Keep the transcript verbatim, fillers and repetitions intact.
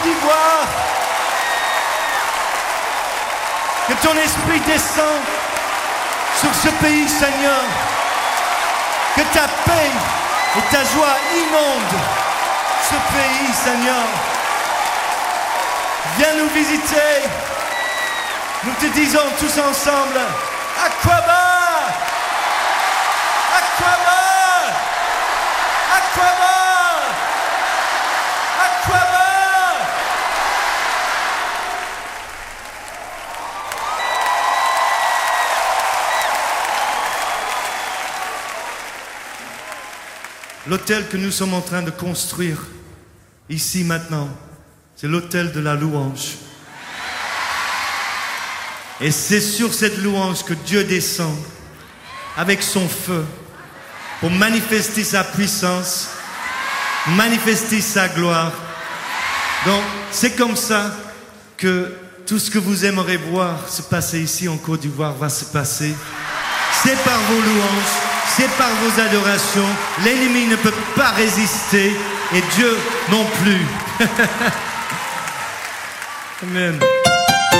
d'Ivoire. Que ton esprit descende sur ce pays, Seigneur. Que ta paix et ta joie inondent ce pays, Seigneur. Viens nous visiter. Nous te disons tous ensemble, Aqaba! Aqaba! Aqaba! Aqaba! L'autel que nous sommes en train de construire, ici maintenant, c'est l'autel de la louange. Et c'est sur cette louange que Dieu descend avec son feu pour manifester sa puissance, manifester sa gloire. Donc, c'est comme ça que tout ce que vous aimeriez voir se passer ici en Côte d'Ivoire va se passer. C'est par vos louanges, c'est par vos adorations. L'ennemi ne peut pas résister et Dieu non plus. Amen.